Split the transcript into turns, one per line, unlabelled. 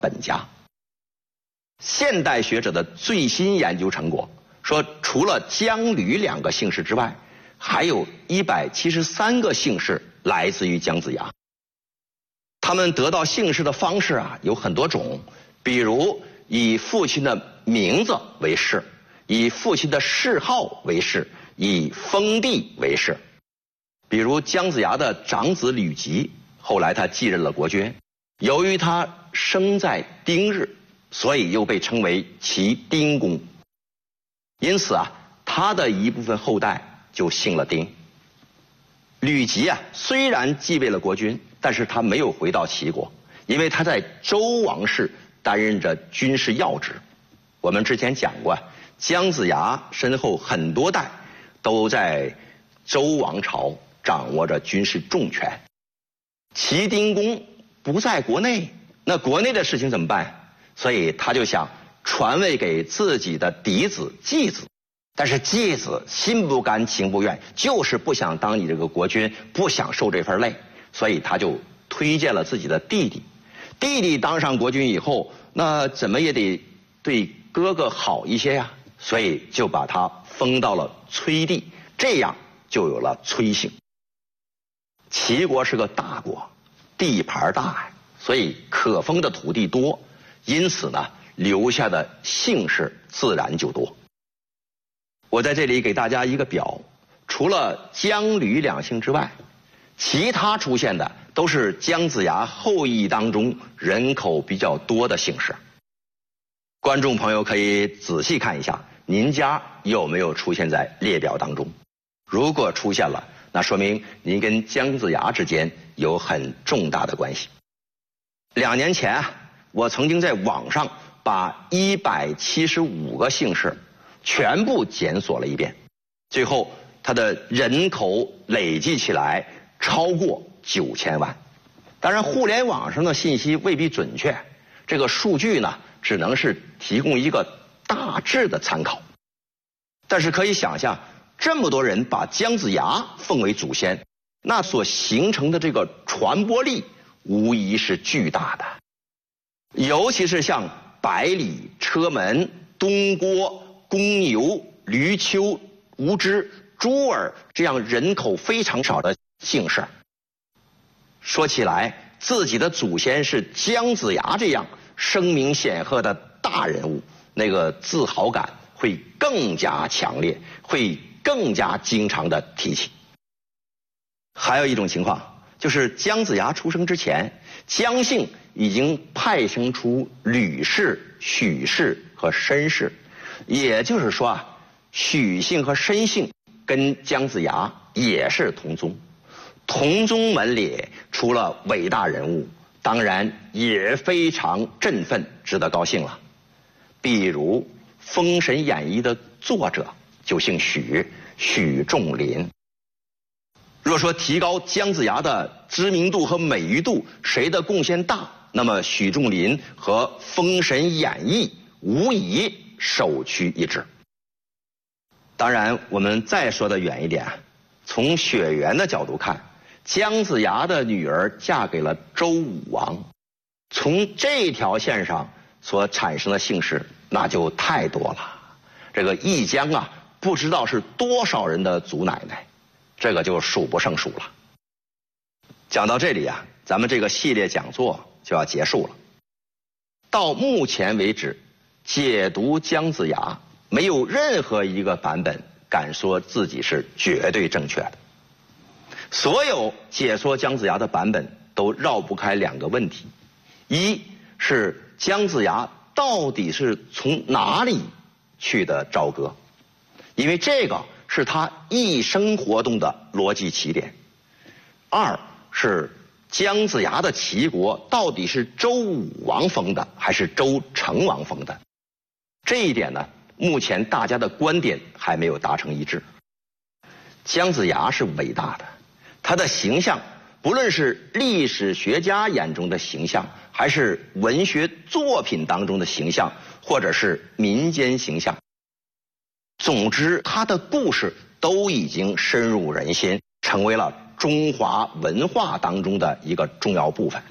本家。现代学者的最新研究成果说，除了姜吕两个姓氏之外，还有173个姓氏来自于姜子牙。他们得到姓氏的方式啊有很多种，比如以父亲的名字为氏，以父亲的谥号为氏，以封地为氏。比如姜子牙的长子吕吉，后来他继任了国君，由于他生在丁日，所以又被称为齐丁公。因此啊，他的一部分后代就姓了丁。吕吉啊，虽然继位了国君，但是他没有回到齐国，因为他在周王室担任着军事要职。我们之前讲过，姜子牙身后很多代都在周王朝掌握着军事重权。齐丁公不在国内，那国内的事情怎么办？所以他就想传位给自己的嫡子季子。但是季子心不甘情不愿，就是不想当你这个国君，不想受这份累，所以他就推荐了自己的弟弟。弟弟当上国君以后，那怎么也得对哥哥好一些呀，所以就把他封到了崔地，这样就有了崔姓。齐国是个大国，地盘大呀，所以可封的土地多，因此呢，留下的姓氏自然就多。我在这里给大家一个表，除了姜吕两姓之外，其他出现的都是姜子牙后裔当中人口比较多的姓氏。观众朋友可以仔细看一下，您家有没有出现在列表当中？如果出现了，那说明您跟姜子牙之间有很重大的关系。2年前啊，我曾经在网上把175个姓氏全部检索了一遍，最后它的人口累计起来超过9000万。当然互联网上的信息未必准确，这个数据呢只能是提供一个大致的参考。但是可以想象，这么多人把姜子牙奉为祖先，那所形成的这个传播力无疑是巨大的。尤其是像百里、车门、东郭、公牛、闾丘、吴支、朱耳这样人口非常少的姓氏，说起来自己的祖先是姜子牙这样声名显赫的大人物，那个自豪感会更加强烈，会更加经常的提起。还有一种情况，就是姜子牙出生之前，姜姓已经派生出吕氏、许氏和申氏。也就是说啊，许姓和申姓跟姜子牙也是同宗。同宗门里除了伟大人物，当然也非常振奋，值得高兴了。比如《封神演义》的作者就姓许，许仲林。若说提高姜子牙的知名度和美誉度谁的贡献大，那么许仲林和《封神演义》无疑首屈一指。当然我们再说得远一点，从血缘的角度看，姜子牙的女儿嫁给了周武王，从这条线上所产生的姓氏那就太多了。这个一姜啊，不知道是多少人的祖奶奶，这个就数不胜数了。讲到这里啊，咱们这个系列讲座就要结束了。到目前为止，解读姜子牙没有任何一个版本敢说自己是绝对正确的。所有解说姜子牙的版本都绕不开2个问题：一是姜子牙到底是从哪里去的朝歌，因为这个是他一生活动的逻辑起点；二是姜子牙的齐国到底是周武王封的还是周成王封的。这一点呢，目前大家的观点还没有达成一致。姜子牙是伟大的，他的形象不论是历史学家眼中的形象，还是文学作品当中的形象，或者是民间形象，总之他的故事都已经深入人心，成为了中华文化当中的一个重要部分。